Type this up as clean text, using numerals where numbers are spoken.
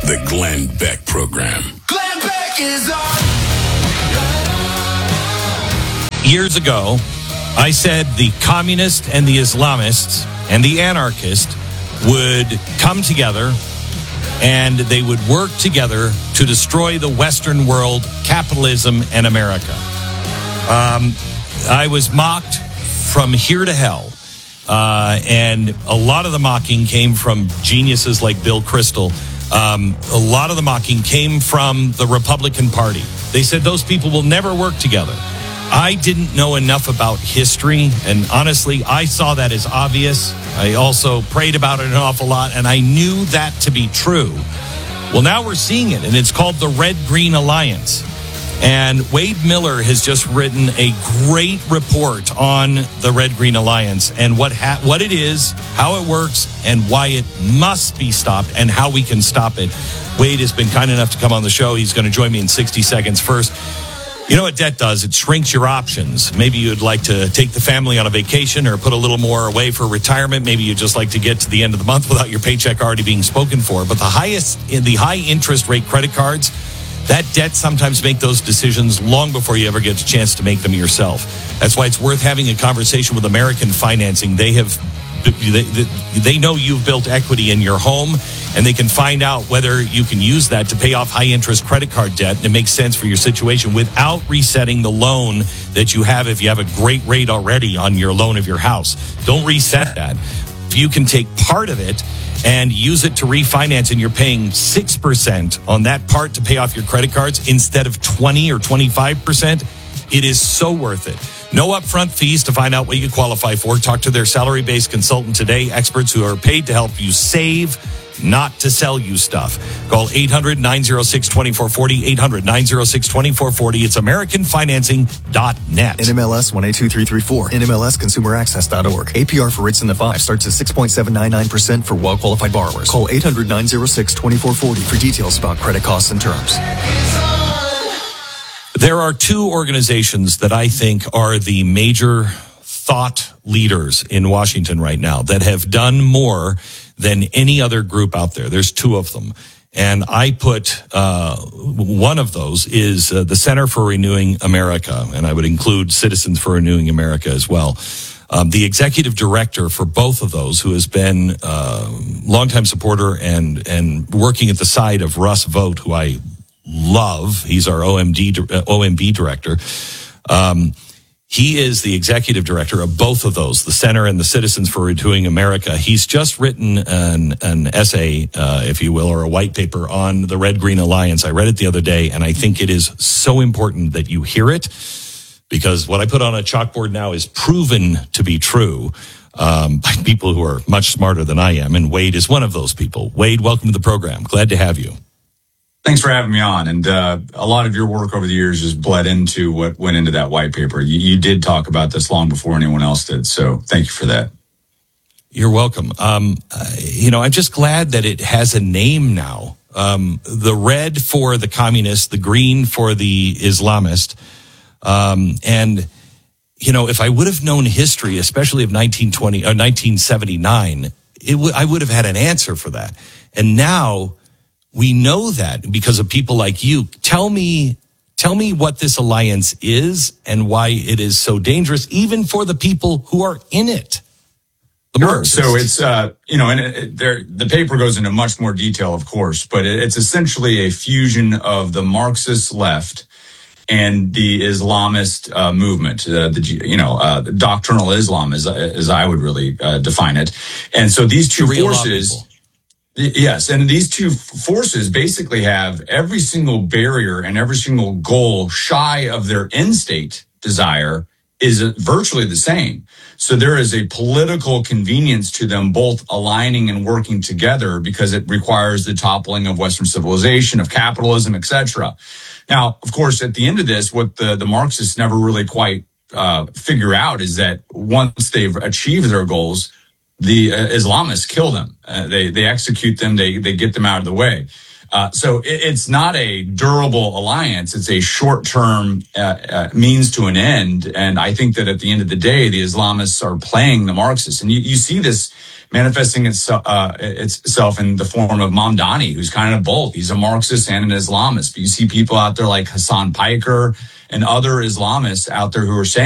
The Glenn Beck Program. Glenn Beck is on. Years ago, I said the communists and the Islamists and the anarchists would come together and they would work together to destroy the Western world, capitalism, and America. I was mocked from here to hell. And a lot of the mocking came from geniuses like Bill Kristol. A lot of the mocking came from the Republican Party. They said those people will never work together. I didn't know enough about history, and honestly, I saw that as obvious. I also prayed about it an awful lot, and I knew that to be true. Well, now we're seeing it, and it's called the Red-Green Alliance. And Wade Miller has just written a great report on the Red-Green Alliance and what it is, how it works, and why it must be stopped and how we can stop it. Wade has been kind enough to come on the show. He's going to join me in 60 seconds. First, you know what debt does? It shrinks your options. Maybe you'd like to take the family on a vacation or put a little more away for retirement. Maybe you'd just like to get to the end of the month without your paycheck already being spoken for. But the high interest rate credit cards, that debt sometimes make those decisions long before you ever get a chance to make them yourself. That's why it's worth having a conversation with American Financing. They know you've built equity in your home, and they can find out whether you can use that to pay off high-interest credit card debt, and it makes sense for your situation without resetting the loan that you have if you have a great rate already on your loan of your house. Don't reset that. If you can take part of it and use it to refinance, and you're paying 6% on that part to pay off your credit cards instead of 20 or 25%, it is so worth it. No upfront fees to find out what you qualify for. Talk to their salary-based consultant today, experts who are paid to help you save, not to sell you stuff. Call 800-906-2440, 800-906-2440. It's AmericanFinancing.net. NMLS 182334, NMLSConsumerAccess.org. APR for rates in the 5 starts at 6.799% for well-qualified borrowers. Call 800-906-2440 for details about credit costs and terms. There are two organizations that I think are the major thought leaders in Washington right now that have done more than any other group out there. There's two of them. And I put one of those is the Center for Renewing America, and I would include Citizens for Renewing America as well. The executive director for both of those, who has been a longtime supporter and working at the side of Russ Vought, who I love. He's our OMB director. He is the executive director of both of those, the Center and the Citizens for Renewing America. He's just written an essay, if you will, or a white paper on the Red-Green Alliance. I read it the other day, and I think it is so important that you hear it, because what I put on a chalkboard now is proven to be true by people who are much smarter than I am, and Wade is one of those people. Wade, welcome to the program. Glad to have you. Thanks for having me on. And a lot of your work over the years has bled into what went into that white paper. You did talk about this long before anyone else did. So thank you for that. You're welcome. I'm just glad that it has a name now. The red for the communists, the green for the Islamist. And if I would have known history, especially of 1979, I would have had an answer for that. And now we know that because of people like you. Tell me what this alliance is and why it is so dangerous, even for the people who are in it. Sure. So it's, the paper goes into much more detail, of course, but it's essentially a fusion of the Marxist left and the Islamist movement, the doctrinal Islam, as I would really define it. And so these two forces. Yes, and these two forces basically have every single barrier and every single goal shy of their end state desire is virtually the same. So there is a political convenience to them both aligning and working together because it requires the toppling of Western civilization, of capitalism, etc. Now, of course, at the end of this, what the Marxists never really quite figure out is that once they've achieved their goals, the Islamists kill them. They execute them. They get them out of the way. So it's not a durable alliance. It's a short-term means to an end. And I think that at the end of the day, the Islamists are playing the Marxists. And you see this manifesting itself in the form of Mamdani, who's kind of both. He's a Marxist and an Islamist. But you see people out there like Hassan Piker and other Islamists out there who are saying,